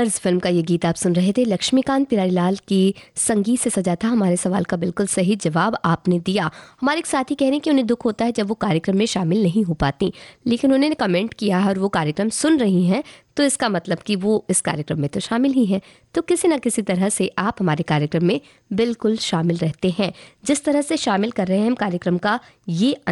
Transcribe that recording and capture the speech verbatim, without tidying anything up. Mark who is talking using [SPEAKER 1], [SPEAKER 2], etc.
[SPEAKER 1] कर्ज फिल्म का ये गीत आप सुन रहे थे। लक्ष्मीकांत प्यारीलाल की संगीत से सजा था। हमारे सवाल का बिल्कुल सही जवाब आपने दिया। हमारे एक साथी कह रहे हैं कि उन्हें दुख होता है जब वो कार्यक्रम में शामिल नहीं हो पाती, लेकिन उन्होंने कमेंट किया और वो कार्यक्रम सुन रही हैं, तो इसका मतलब कि वो इस कार्यक्रम में तो शामिल ही हैं। तो किसी ना किसी तरह से आप हमारे कार्यक्रम में बिल्कुल शामिल रहते हैं। जिस तरह से शामिल कर रहे हैं हम कार्यक्रम का ये